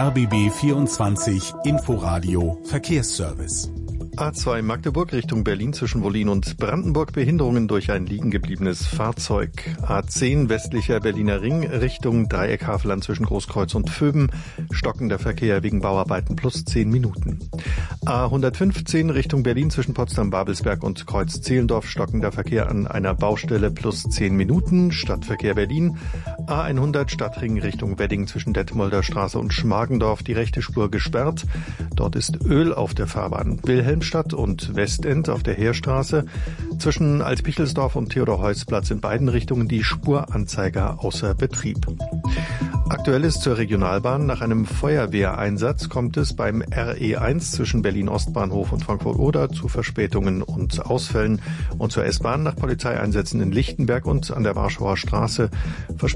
RBB 24 Inforadio Verkehrsservice. A2 Magdeburg Richtung Berlin zwischen Wollin und Brandenburg, Behinderungen durch ein liegengebliebenes Fahrzeug. A10 westlicher Berliner Ring Richtung Dreieck Havelland zwischen Großkreuz und Vöben, stockender Verkehr wegen Bauarbeiten plus 10 Minuten. A115 Richtung Berlin zwischen Potsdam-Babelsberg und Kreuz-Zehlendorf, stockender Verkehr an einer Baustelle plus 10 Minuten, Stadtverkehr Berlin. A100 Stadtring Richtung Wedding zwischen Detmolder Straße und Schmargendorf, die rechte Spur gesperrt. Dort ist Öl auf der Fahrbahn. Wilhelmstadt und Westend auf der Heerstraße. Zwischen Altpichelsdorf und Theodor-Heuss-Platz in beiden Richtungen die Spuranzeiger außer Betrieb. Aktuell ist zur Regionalbahn. Nach einem Feuerwehreinsatz kommt es beim RE1 zwischen Berlin-Ostbahnhof und Frankfurt-Oder zu Verspätungen und Ausfällen und zur S-Bahn nach Polizeieinsätzen in Lichtenberg und an der Warschauer Straße